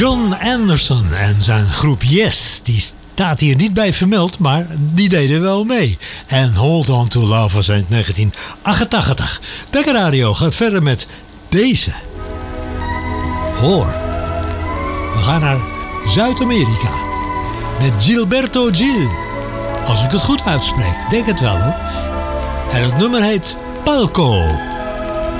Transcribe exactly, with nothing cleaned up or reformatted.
John Anderson en zijn groep Yes, die staat hier niet bij vermeld, maar die deden wel mee. En Hold On To Love was uit negentien achtentachtig. Becker Radio gaat verder met deze. Hoor. We gaan naar Zuid-Amerika met Gilberto Gil. Als ik het goed uitspreek, denk het wel hoor. En het nummer heet Palco.